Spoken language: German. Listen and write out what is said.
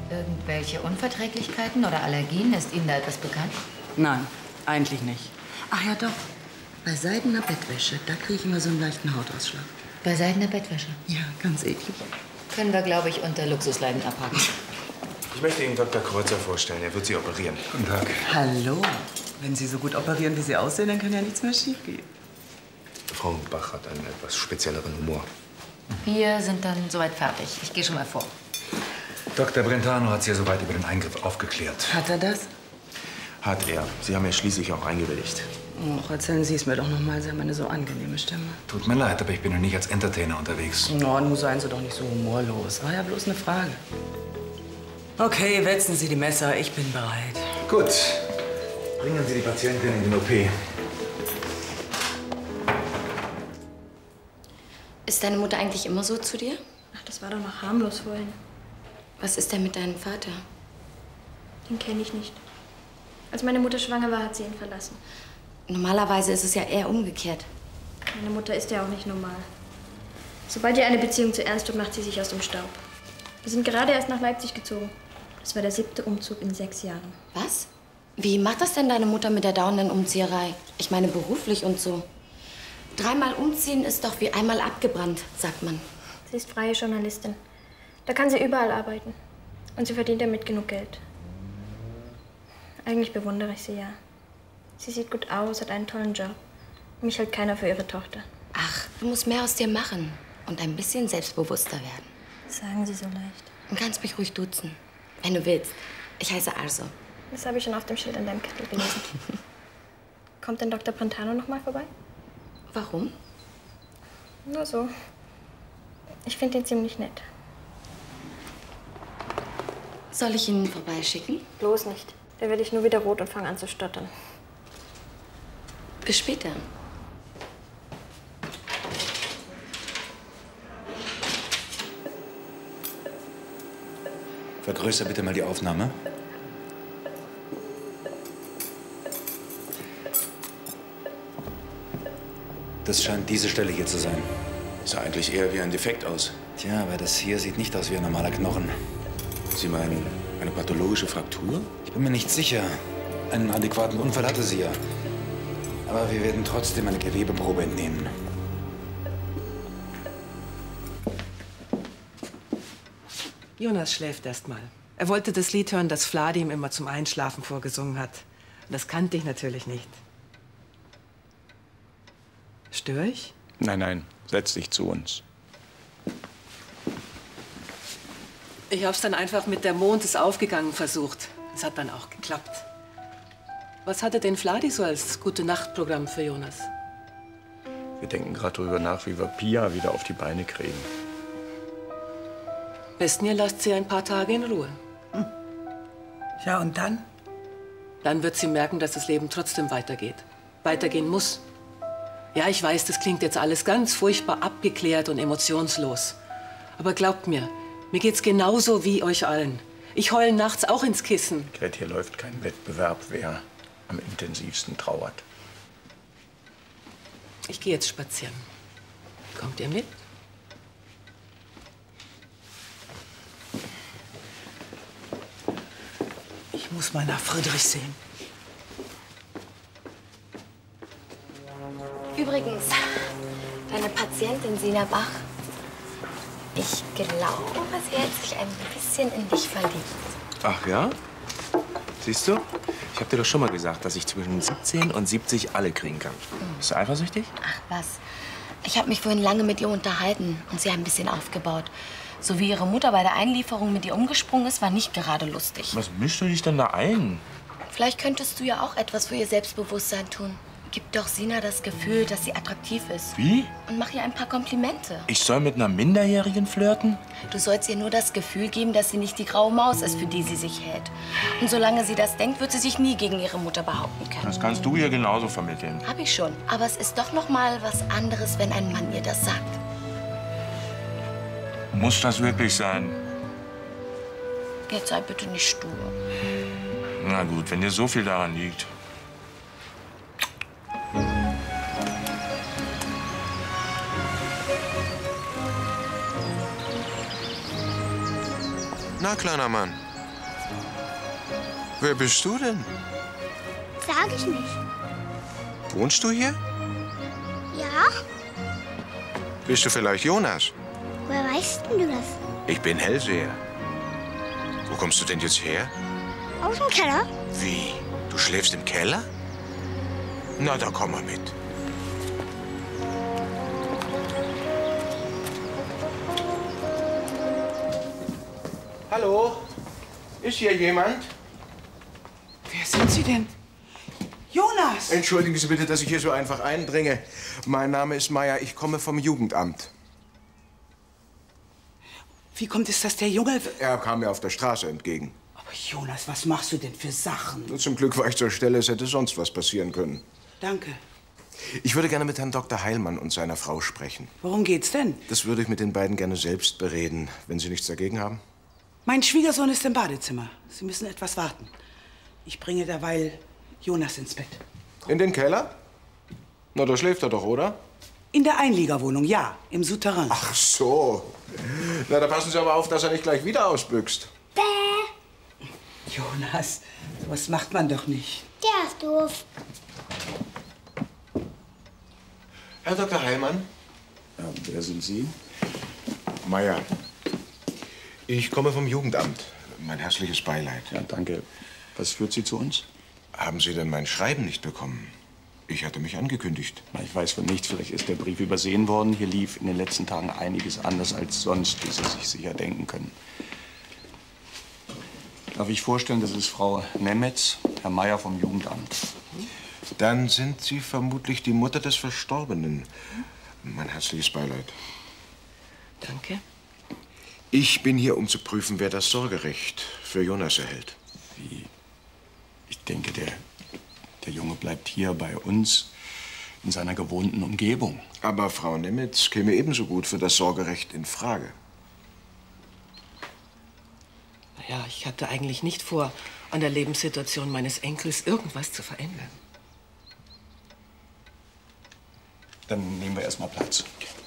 Irgendwelche Unverträglichkeiten oder Allergien? Ist Ihnen da etwas bekannt? Nein, eigentlich nicht. Ach ja, doch. Bei seidener Bettwäsche, da kriege ich immer so einen leichten Hautausschlag. Bei seidener Bettwäsche? Ja, ganz eklig. Können wir, glaube ich, unter Luxusleiden abhaken. Ich möchte Ihnen Dr. Kreuzer vorstellen. Er wird Sie operieren. Guten Tag. Hallo. Wenn Sie so gut operieren, wie Sie aussehen, dann kann ja nichts mehr schiefgehen. Frau Bach hat einen etwas spezielleren Humor. Wir sind dann soweit fertig. Ich gehe schon mal vor. Dr. Brentano hat Sie ja soweit über den Eingriff aufgeklärt. Hat er das? Hat er. Sie haben ja schließlich auch eingewilligt. Och, erzählen Sie es mir doch noch mal. Sie haben eine so angenehme Stimme. Tut mir leid, aber ich bin noch nicht als Entertainer unterwegs. No, nun seien Sie doch nicht so humorlos. War ja bloß eine Frage. Okay, wetzen Sie die Messer. Ich bin bereit. Gut. Bringen Sie die Patientin in den OP. Ist deine Mutter eigentlich immer so zu dir? Ach, das war doch noch harmlos vorhin. Was ist denn mit deinem Vater? Den kenne ich nicht. Als meine Mutter schwanger war, hat sie ihn verlassen. Normalerweise ist es ja eher umgekehrt. Meine Mutter ist ja auch nicht normal. Sobald ihr eine Beziehung zu ernst wird, macht sie sich aus dem Staub. Wir sind gerade erst nach Leipzig gezogen. Das war der 7. Umzug in 6 Jahren. Was? Wie macht das denn deine Mutter mit der dauernden Umzieherei? Ich meine beruflich und so. 3-mal umziehen ist doch wie einmal abgebrannt, sagt man. Sie ist freie Journalistin. Da kann sie überall arbeiten. Und sie verdient damit genug Geld. Eigentlich bewundere ich sie ja. Sie sieht gut aus, hat einen tollen Job. Mich hält keiner für ihre Tochter. Ach, du musst mehr aus dir machen und ein bisschen selbstbewusster werden. Sagen Sie so leicht. Du kannst mich ruhig duzen, wenn du willst. Ich heiße Arso. Das habe ich schon auf dem Schild an deinem Kittel gelesen. Kommt denn Dr. Brentano noch mal vorbei? Warum? Nur so. Ich finde ihn ziemlich nett. Soll ich ihn vorbeischicken? Bloß nicht. Da werde ich nur wieder rot und fange an zu stottern. Bis später. Vergrößer bitte mal die Aufnahme. Das scheint diese Stelle hier zu sein. Sah eigentlich eher wie ein Defekt aus. Tja, aber das hier sieht nicht aus wie ein normaler Knochen. Sie meinen eine pathologische Fraktur? Ich bin mir nicht sicher. Einen adäquaten Unfall hatte sie ja. Aber wir werden trotzdem eine Gewebeprobe entnehmen. Jonas schläft erst mal. Er wollte das Lied hören, das Vladi ihm immer zum Einschlafen vorgesungen hat. Und das kannte ich natürlich nicht. Störe ich? Nein, nein. Setz dich zu uns. Ich hab's dann einfach mit der Mond ist aufgegangen versucht. Es hat dann auch geklappt. Was hatte denn Vladi so als Gute-Nacht-Programm für Jonas? Wir denken gerade darüber nach, wie wir Pia wieder auf die Beine kriegen. Besten ihr lasst sie ein paar Tage in Ruhe. Ja, und dann? Dann wird sie merken, dass das Leben trotzdem weitergeht. Weitergehen muss. Ja, ich weiß, das klingt jetzt alles ganz furchtbar abgeklärt und emotionslos. Aber glaubt mir, mir geht's genauso wie euch allen. Ich heule nachts auch ins Kissen. Gret, hier läuft kein Wettbewerb, wer am intensivsten trauert. Ich gehe jetzt spazieren. Kommt ihr mit? Ich muss mal nach Friedrich sehen. Übrigens, deine Patientin Sina Bach, ich glaube, sie hat sich ein bisschen in dich verliebt. Ach ja? Siehst du? Ich habe dir doch schon mal gesagt, dass ich zwischen 17 und 70 alle kriegen kann. Bist du eifersüchtig? Ach was, ich habe mich vorhin lange mit ihr unterhalten und sie ein bisschen aufgebaut. So wie ihre Mutter bei der Einlieferung mit ihr umgesprungen ist, war nicht gerade lustig. Was mischst du dich denn da ein? Vielleicht könntest du ja auch etwas für ihr Selbstbewusstsein tun. Gib doch Sina das Gefühl, dass sie attraktiv ist. Wie? Und mach ihr ein paar Komplimente. Ich soll mit einer Minderjährigen flirten? Du sollst ihr nur das Gefühl geben, dass sie nicht die graue Maus ist, für die sie sich hält. Und solange sie das denkt, wird sie sich nie gegen ihre Mutter behaupten können. Das kannst du ihr genauso vermitteln. Hab ich schon. Aber es ist doch noch mal was anderes, wenn ein Mann ihr das sagt. Muss das wirklich sein? Jetzt sei bitte nicht stur. Na gut, wenn dir so viel daran liegt. Na, kleiner Mann, Wer bist du denn? Sag ich nicht. Wohnst du hier? Ja? Bist du vielleicht Jonas? Woher weißt denn du das? Ich bin Hellseher. Wo kommst du denn jetzt her? Aus dem Keller? Wie? Du schläfst im Keller? Na, da komm mal mit. Hallo? Ist hier jemand? Wer sind Sie denn? Jonas! Entschuldigen Sie bitte, dass ich hier so einfach eindringe. Mein Name ist Meier, ich komme vom Jugendamt. Wie kommt es, dass der Junge... Er kam mir auf der Straße entgegen. Aber Jonas, was machst du denn für Sachen? Nur zum Glück war ich zur Stelle, es hätte sonst was passieren können. Danke. Ich würde gerne mit Herrn Dr. Heilmann und seiner Frau sprechen. Worum geht's denn? Das würde ich mit den beiden gerne selbst bereden, wenn Sie nichts dagegen haben. Mein Schwiegersohn ist im Badezimmer. Sie müssen etwas warten. Ich bringe derweil Jonas ins Bett. In den Keller? Na, da schläft er doch, oder? In der Einliegerwohnung, ja, im Souterrain. Ach so. Na, da passen Sie aber auf, dass er nicht gleich wieder ausbüchst. Jonas, sowas macht man doch nicht. Der ist doof. Herr Dr. Heilmann? Ja, wer sind Sie? Meier. Ich komme vom Jugendamt. Mein herzliches Beileid. Ja, danke. Was führt Sie zu uns? Haben Sie denn mein Schreiben nicht bekommen? Ich hatte mich angekündigt. Na, ich weiß von nichts. Vielleicht ist der Brief übersehen worden. Hier lief in den letzten Tagen einiges anders als sonst, wie Sie sich sicher denken können. Darf ich vorstellen, das ist Frau Nemetz, Herr Meier vom Jugendamt. Dann sind Sie vermutlich die Mutter des Verstorbenen. Mein herzliches Beileid. Danke. Ich bin hier, um zu prüfen, wer das Sorgerecht für Jonas erhält. Wie? Ich denke, der Junge bleibt hier bei uns in seiner gewohnten Umgebung. Aber Frau Nemetz käme ebenso gut für das Sorgerecht in Frage. Naja, ich hatte eigentlich nicht vor, an der Lebenssituation meines Enkels irgendwas zu verändern. Dann nehmen wir erst mal Platz.